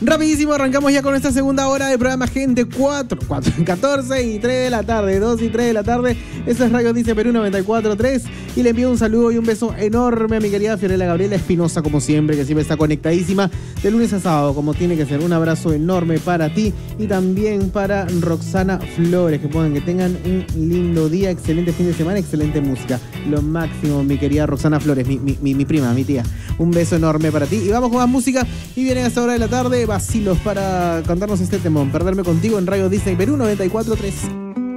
Rapidísimo, arrancamos ya con esta segunda hora de programa, gente. 14 y 3 de la tarde, 2 y 3 de la tarde. Eso es Radio Dice Perú 94.3. Y le envío un saludo y un beso enorme a mi querida Fiorella Gabriela Espinosa, como siempre, que siempre está conectadísima de lunes a sábado, como tiene que ser. Un abrazo enorme para ti y también para Roxana Flores. Que tengan un lindo día, excelente fin de semana, excelente música. Lo máximo, mi querida Roxana Flores, mi prima, mi tía. Un beso enorme para ti. Y vamos con más música. Y viene a esta hora de la tarde Vacilos para cantarnos este temón. Perderme contigo en Radio Disney Perú 94.3.